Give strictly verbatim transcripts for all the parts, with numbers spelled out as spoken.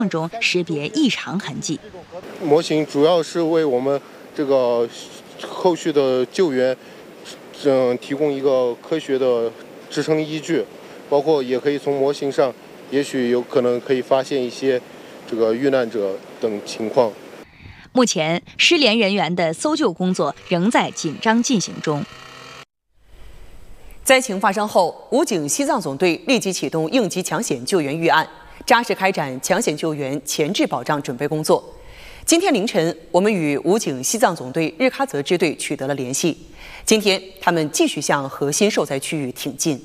中识别异常痕迹。 模型主要是为我们这个后续的救援，嗯，提供一个科学的支撑依据，包括也可以从模型上，也许有可能可以发现一些这个遇难者等情况。 目前，失联人员的搜救工作仍在紧张进行中。 灾情发生后，武警西藏总队立即启动应急抢险救援预案，扎实开展抢险救援前置保障准备工作。今天凌晨，我们与武警西藏总队日喀则支队取得了联系。今天，他们继续向核心受灾区域挺进。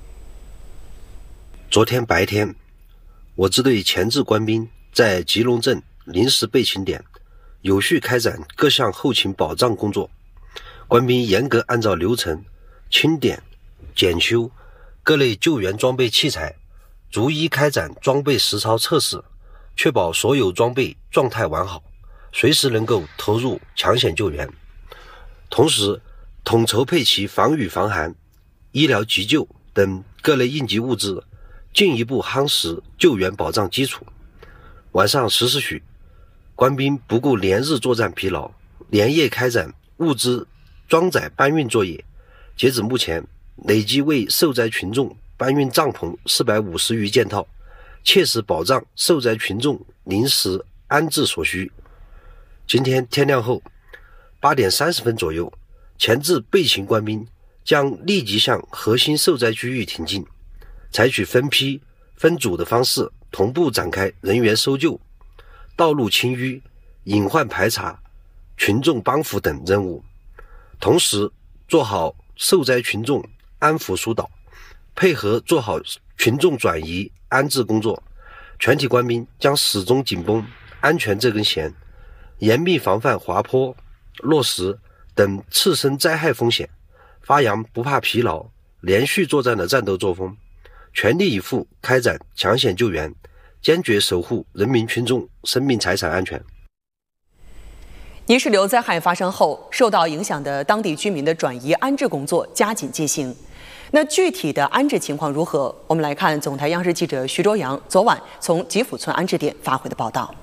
昨天白天，我支队前置官兵在吉隆镇临时备勤点有序开展各项后勤保障工作，官兵严格按照流程清点、检修各类救援装备器材，逐一开展装备实操测试，确保所有装备状态完好，随时能够投入抢险救援。同时，统筹配齐防雨防寒、医疗急救等各类应急物资，进一步夯实救援保障基础。晚上十时许，官兵不顾连日作战疲劳，连夜开展物资装载搬运作业。截止目前，累计为受灾群众搬运帐篷四百五十余件套，切实保障受灾群众临时安置所需。今天天亮后，八点三十分左右，前置备勤官兵将立即向核心受灾区域挺进，采取分批、分组的方式同步展开人员搜救、道路清淤、隐患排查、群众帮扶等任务，同时做好受灾群众安抚疏导，配合做好群众转移安置工作。全体官兵将始终紧绷安全这根弦，严密防范滑坡、落石等次生灾害风险，发扬不怕疲劳、连续作战的战斗作风，全力以赴开展抢险救援，坚决守护人民群众生命财产安全。 泥石流灾害发生后，受到影响的当地居民的转移安置工作加紧进行。那具体的安置情况如何？我们来看总台央视记者徐周阳昨晚从吉府村安置点发回的报道。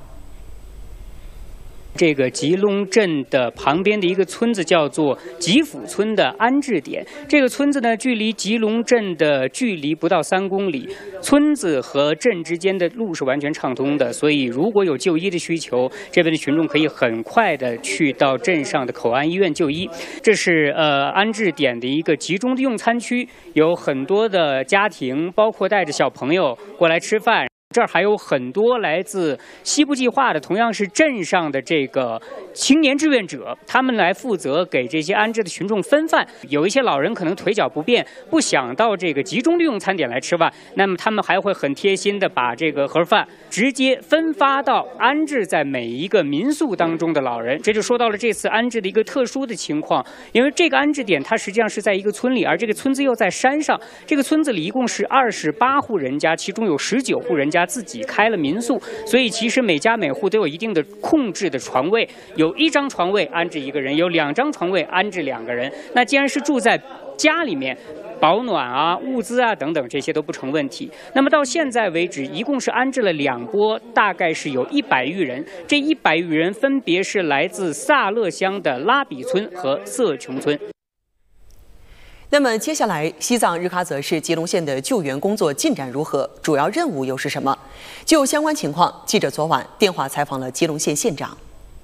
这个吉隆镇的旁边的一个村子叫做吉府村的安置点，这个村子呢，距离吉隆镇的距离不到三公里，村子和镇之间的路是完全畅通的，所以如果有就医的需求，这边的群众可以很快的去到镇上的口岸医院就医。这是呃安置点的一个集中的用餐区，有很多的家庭，包括带着小朋友过来吃饭。这儿还有很多来自西部计划的，同样是镇上的这个青年志愿者，他们来负责给这些安置的群众分饭。有一些老人可能腿脚不便，不想到这个集中的用餐点来吃饭，那么他们还会很贴心的把这个盒饭直接分发到安置在每一个民宿当中的老人。这就说到了这次安置的一个特殊的情况，因为这个安置点它实际上是在一个村里，而这个村子又在山上。这个村子里一共是二十八户人家，其中有十九户人家自己开了民宿，所以其实每家每户都有一定的控制的床位，有一张床位安置一个人，有两张床位安置两个人。那既然是住在家里面，保暖啊、物资啊等等这些都不成问题。那么到现在为止，一共是安置了两波，大概是有一百余人。这一百余人分别是来自萨勒乡的拉比村和色琼村。 那么接下来，西藏日喀则市吉隆县的救援工作进展如何？主要任务又是什么？就相关情况，记者昨晚电话采访了吉隆县县长。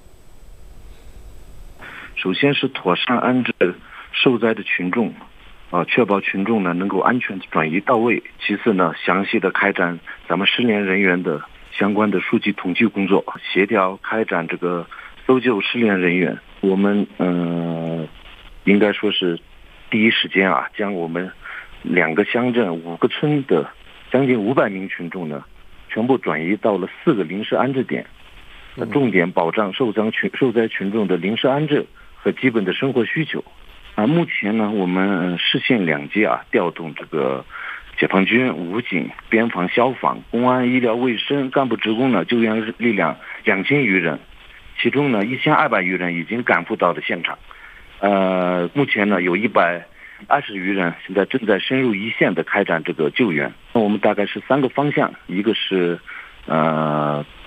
首先是妥善安置受灾的群众，啊、呃，确保群众呢能够安全转移到位。其次呢，详细的开展咱们失联人员的相关的数据统计工作，协调开展这个搜救失联人员。我们嗯、呃，应该说是。第一时间啊，将我们两个乡镇、五个村的将近五百名群众呢，全部转移到了四个临时安置点，那重点保障受灾群受灾群众的临时安置和基本的生活需求。啊，目前呢，我们市县两级啊，调动这个解放军、武警、边防、消防、公安、医疗卫生干部职工呢，救援力量两千余人，其中呢，一千二百余人已经赶赴到了现场。呃，目前呢有一百二十余人现在正在深入一线的开展这个救援。那我们大概是三个方向，一个是呃